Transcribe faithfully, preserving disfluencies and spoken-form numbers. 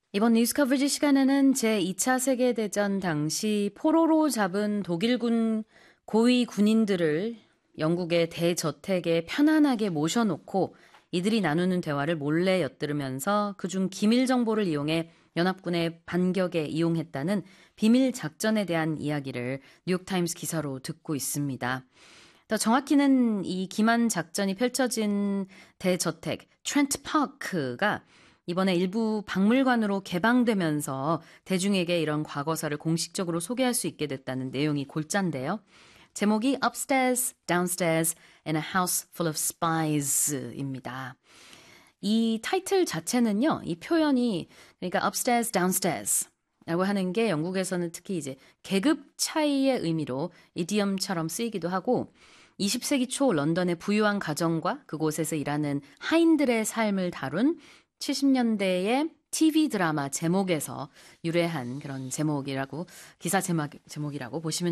이번 뉴스 커버리지 시간에는 제이 차 세계대전 당시 포로로 잡은 독일군 고위 군인들을 영국의 대저택에 편안하게 모셔놓고 이들이 나누는 대화를 몰래 엿들으면서 그중 기밀 정보를 이용해 연합군의 반격에 이용했다는 비밀 작전에 대한 이야기를 뉴욕타임스 기사로 듣고 있습니다. 더 정확히는 이 기만 작전이 펼쳐진 대저택 트렌트 파크가 이번에 일부 박물관으로 개방되면서 대중에게 이런 과거사를 공식적으로 소개할 수 있게 됐다는 내용이 골자인데요. 제목이 Upstairs, Downstairs in a House Full of Spies입니다. 이 타이틀 자체는요, 이 표현이 그러니까 Upstairs, Downstairs 라고 하는 게 영국에서는 특히 이제 계급 차이의 의미로 이디엄처럼 쓰이기도 하고 이십 세기 초 런던의 부유한 가정과 그곳에서 일하는 하인들의 삶을 다룬 칠십 년대의 티비 드라마 제목에서 유래한 그런 제목이라고 기사 제목, 제목이라고 보시면